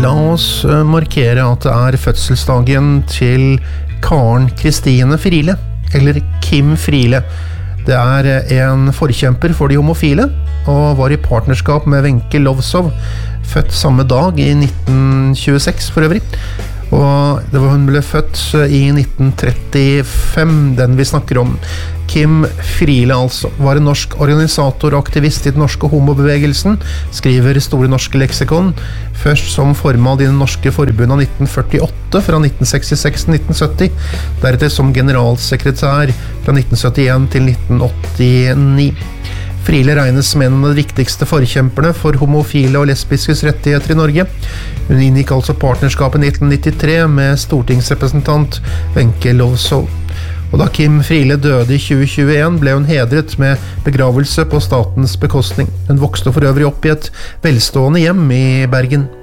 La oss markere at det fødselsdagen til Karen Kristine Friele, eller Kim Friele. Det en forkjemper for de homofile, og var i partnerskap med Wenche Lowzow, født samme dag i 1926 for øvrig. Og hun ble født i 1935, den vi snakker om. Kim Friele altså var en norsk organisator og aktivist i den norske homobevegelsen, skriver Store Norske Leksikon, først som formann i den norske forbundet av 1948 fra 1966 til 1970, deretter som generalsekretær fra 1971 til 1989. Friele regnes som en av de viktigste forkjemperne for homofile og lesbiskes rettigheter i Norge. Hun inngikk altså partnerskap i 1993 med stortingsrepresentant Wenche Lowzow. Og da Kim Friele døde i 2021 ble hun hedret med begravelse på statens bekostning. Hun vokste for øvrig opp i et velstående hjem i Bergen.